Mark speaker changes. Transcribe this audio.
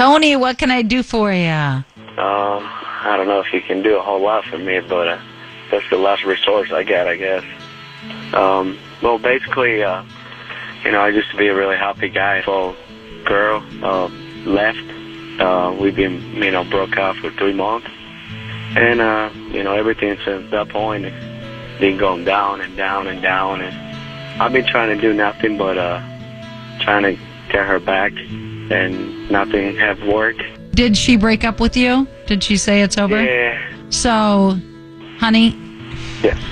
Speaker 1: Tony, what can I do for you?
Speaker 2: I don't know if you can do a whole lot for me, but that's the last resource I got, I guess. Well, basically, I used to be a really happy guy. So, girl left. We've been, broke up for 3 months. And, everything since that point has been going down and down and down. And I've been trying to do nothing but trying to get her back, and nothing have worked.
Speaker 1: Did she break up with you? Did she say it's over?
Speaker 2: Yeah.
Speaker 1: So, honey,
Speaker 2: Yes.